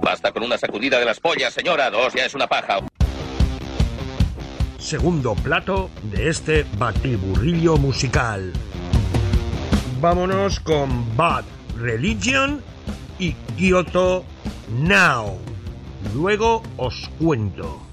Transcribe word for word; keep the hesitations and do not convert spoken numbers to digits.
Basta con una sacudida de las pollas, señora. Dos ya es una paja. Segundo plato de este batiburrillo musical. Vámonos con Bad Religion y Kyoto Now. Luego os cuento.